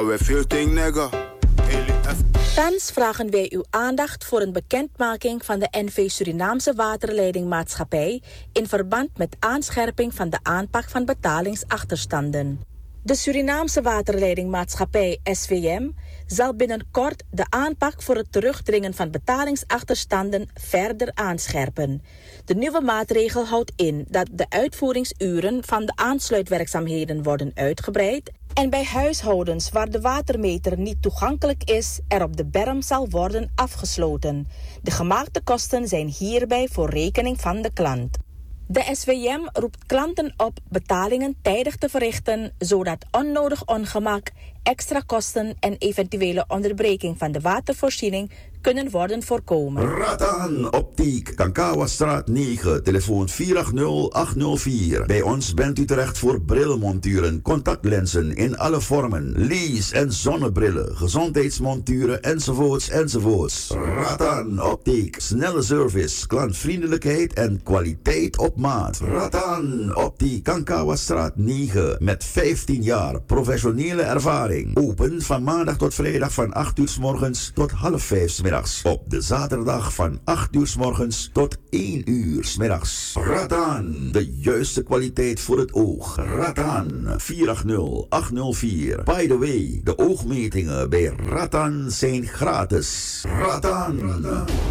We veel ting nigga. Thans vragen wij uw aandacht voor een bekendmaking van de NV Surinaamse Waterleidingmaatschappij in verband met aanscherping van de aanpak van betalingsachterstanden. De Surinaamse Waterleidingmaatschappij SVM zal binnenkort de aanpak voor het terugdringen van betalingsachterstanden verder aanscherpen. De nieuwe maatregel houdt in dat de uitvoeringsuren van de aansluitwerkzaamheden worden uitgebreid en bij huishoudens waar de watermeter niet toegankelijk is, er op de berm zal worden afgesloten. De gemaakte kosten zijn hierbij voor rekening van de klant. De SVM roept klanten op betalingen tijdig te verrichten, zodat onnodig ongemak, extra kosten en eventuele onderbreking van de watervoorziening kunnen worden voorkomen. Ratan Optiek, Kankawastraat 9, telefoon 480-804. Bij ons bent u terecht voor brilmonturen, contactlenzen in alle vormen, lease- en zonnebrillen, gezondheidsmonturen enzovoorts. Ratan Optiek, snelle service, klantvriendelijkheid en kwaliteit op maat. Ratan Optiek, Kankawastraat 9, met 15 jaar professionele ervaring. Open van maandag tot vrijdag van 8 uur 's morgens tot half 5 's middags. Op de zaterdag van 8 uur 's morgens tot 1 uur 's middags. Ratan, de juiste kwaliteit voor het oog. Ratan, 480-804. By the way, de oogmetingen bij Ratan zijn gratis. Ratan.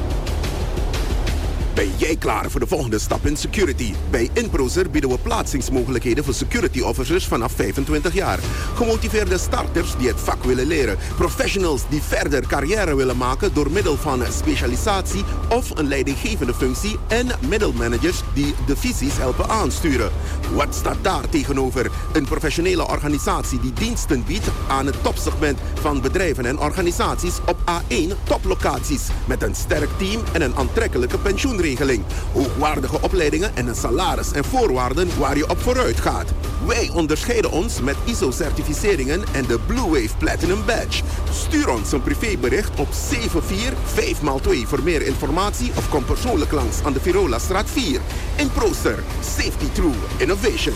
Ben jij klaar voor de volgende stap in security? Bij InProzer bieden we plaatsingsmogelijkheden voor security officers vanaf 25 jaar. Gemotiveerde starters die het vak willen leren. Professionals die verder carrière willen maken door middel van specialisatie of een leidinggevende functie. En middelmanagers die de visies helpen aansturen. Wat staat daar tegenover? Een professionele organisatie die diensten biedt aan het topsegment van bedrijven en organisaties op A1 toplocaties. Met een sterk team en een aantrekkelijke pensioenregeling. Hoogwaardige opleidingen en een salaris en voorwaarden waar je op vooruit gaat. Wij onderscheiden ons met ISO-certificeringen en de Blue Wave Platinum Badge. Stuur ons een privébericht op 745x2 voor meer informatie of kom persoonlijk langs aan de Virolastraat 4. InProzer, Safety Through Innovation.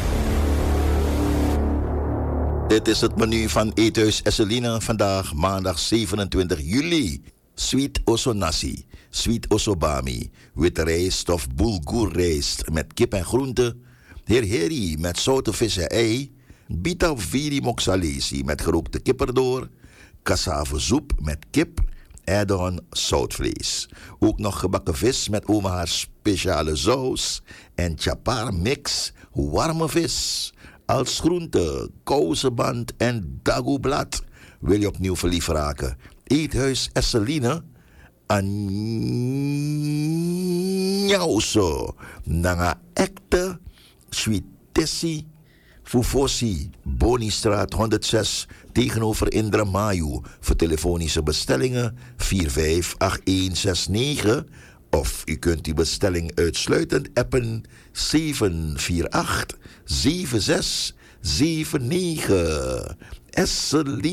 Dit is het menu van Eethuis Esseline vandaag maandag 27 juli. Sweet osso nasi, sweet osso bami, witte rijst of bulgur-rijst met kip en groenten, herheri met zoute vis en ei, bita viri moxalesi met gerookte kipperdoor, cassavesoep met kip, add-on zoutvlees. Ook nog gebakken vis met oma haar speciale saus en chapar mix, warme vis. Als groente, kousenband en dagoeblad. Wil je opnieuw verliefd raken? Eethuis Esseline Anjauso Nanga Ekte Sweetessi Fufosi Bonistraat 106 tegenover Indra Mayu. Voor telefonische bestellingen 458169 of u kunt uw bestelling uitsluitend appen 748 7679. Esseline